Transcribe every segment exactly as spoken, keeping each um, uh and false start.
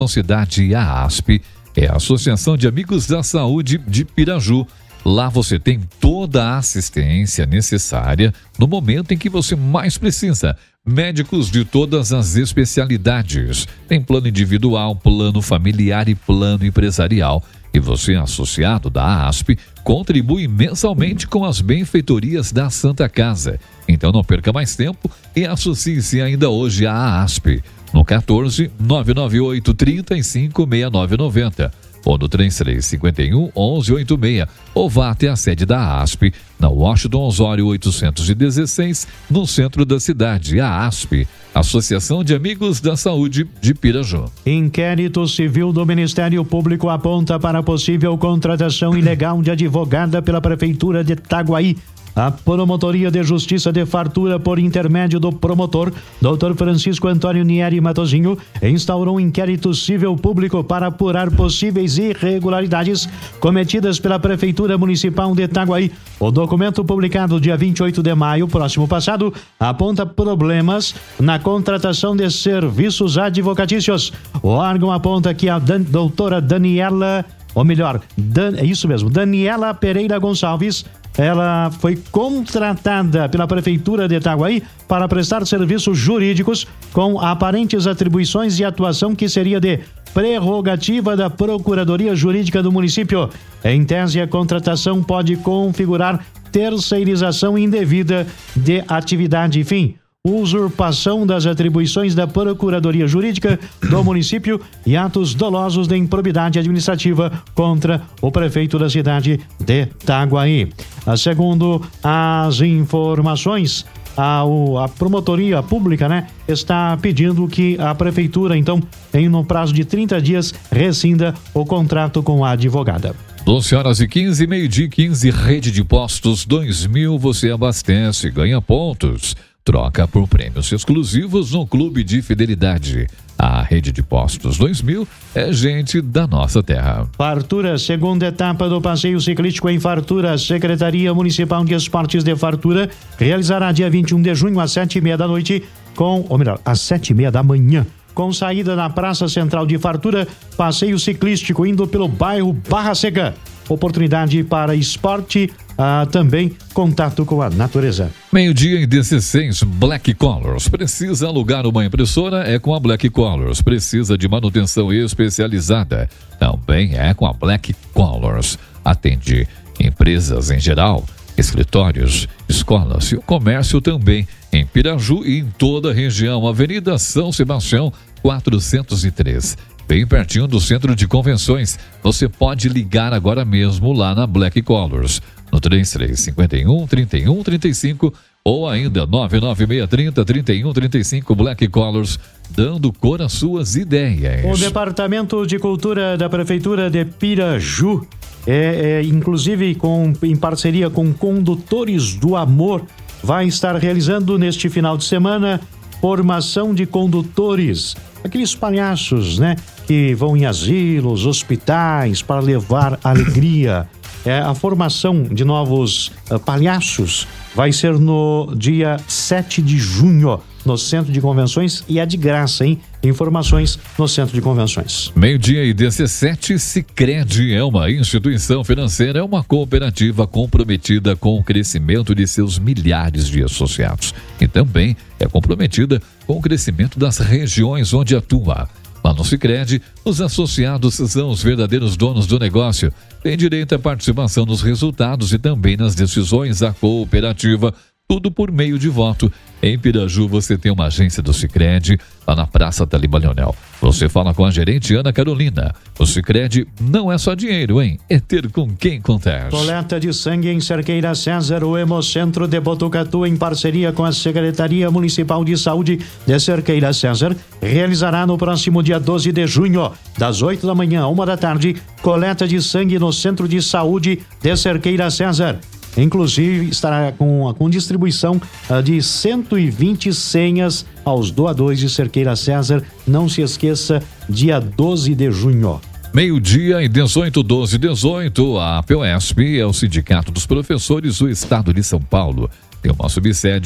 Cidade A A S P é a Associação de Amigos da Saúde de Piraju. Lá você tem toda a assistência necessária no momento em que você mais precisa. Médicos de todas as especialidades. Tem plano individual, plano familiar e plano empresarial. E você, associado da A A S P, contribui mensalmente com as benfeitorias da Santa Casa. Então não perca mais tempo e associe-se ainda hoje à A A S P. No quatorze, nove nove oito, trinta e cinco, sessenta e nove noventa. Ou no trinta e três, cinquenta e um, onze oitenta e seis, ou vá até a sede da A A S P, na Washington Osório oitocentos e dezesseis, no centro da cidade. A A S P, Associação de Amigos da Saúde de Piraju. Inquérito civil do Ministério Público aponta para possível contratação ilegal de advogada pela Prefeitura de Itaguaí. A Promotoria de Justiça de Fartura, por intermédio do promotor, doutor Francisco Antônio Nieri Matozinho, instaurou um inquérito civil público para apurar possíveis irregularidades cometidas pela Prefeitura Municipal de Itaguaí. O documento, publicado dia vinte e oito de maio, próximo passado, aponta problemas na contratação de serviços advocatícios. O órgão aponta que a dan- doutora Daniela, ou melhor, Dan, é isso mesmo, Daniela Pereira Gonçalves, ela foi contratada pela Prefeitura de Itaguaí para prestar serviços jurídicos com aparentes atribuições de atuação que seria de prerrogativa da Procuradoria Jurídica do município. Em tese, a contratação pode configurar terceirização indevida de atividade, enfim, usurpação das atribuições da Procuradoria Jurídica do município e atos dolosos de improbidade administrativa contra o prefeito da cidade de Itaguaí. Segundo as informações, a, a promotoria pública, né, está pedindo que a prefeitura, então, em no prazo de trinta dias, rescinda o contrato com a advogada. doze horas e quinze, meio-dia e quinze, Rede de Postos dois mil, você abastece, ganha pontos. Troca por prêmios exclusivos no Clube de Fidelidade. A Rede de Postos dois mil é gente da nossa terra. Fartura, segunda etapa do passeio ciclístico em Fartura. Secretaria Municipal de Esportes de Fartura realizará dia vinte e um de junho às sete e meia da noite, com, ou melhor, às sete e meia da manhã, com saída na Praça Central de Fartura, passeio ciclístico indo pelo bairro Barra Seca. Oportunidade para esporte, ah, também contato com a natureza. Meio-dia e dezesseis, Black Colors. Precisa alugar uma impressora? É com a Black Colors. Precisa de manutenção especializada? Também é com a Black Colors. Atende empresas em geral, escritórios, escolas e o comércio também. Em Piraju e em toda a região. Avenida São Sebastião, quatrocentos e três. Bem pertinho do Centro de Convenções. Você pode ligar agora mesmo lá na Black Colors, no trinta e três, cinquenta e um, trinta e um, trinta e cinco, ou ainda nove nove seis, trinta, trinta e um, trinta e cinco. Black Colors, dando cor às suas ideias. O Departamento de Cultura da Prefeitura de Piraju, é, é, inclusive com, em parceria com Condutores do Amor, vai estar realizando neste final de semana formação de condutores. Aqueles palhaços, né, que vão em asilos, hospitais para levar alegria. É, a formação de novos uh, palhaços vai ser no dia sete de junho, no Centro de Convenções, e é de graça, hein? Informações no Centro de Convenções. Meio-dia e dezessete, Sicredi é uma instituição financeira, é uma cooperativa comprometida com o crescimento de seus milhares de associados. E também é comprometida com o crescimento das regiões onde atua. Lá no Sicredi, os associados são os verdadeiros donos do negócio. Tem direito à participação nos resultados e também nas decisões. A cooperativa, tudo por meio de voto. Em Piraju, você tem uma agência do Sicredi, lá na Praça Talibã Leonel. Você fala com a gerente Ana Carolina. O Sicredi não é só dinheiro, hein? É ter com quem contar. Coleta de sangue em Cerqueira César. O Hemocentro de Botucatu, em parceria com a Secretaria Municipal de Saúde de Cerqueira César, realizará no próximo dia doze de junho, das oito da manhã a uma da tarde, coleta de sangue no Centro de Saúde de Cerqueira César. Inclusive, estará com, com distribuição uh, de cento e vinte senhas aos doadores de Cerqueira César. Não se esqueça, dia doze de junho. Meio-dia e dezoito, doze, dezoito. A APOESP é o Sindicato dos Professores do Estado de São Paulo. Tem uma subsede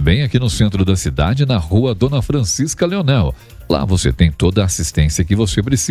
bem aqui no centro da cidade, na rua Dona Francisca Leonel. Lá você tem toda a assistência que você precisa.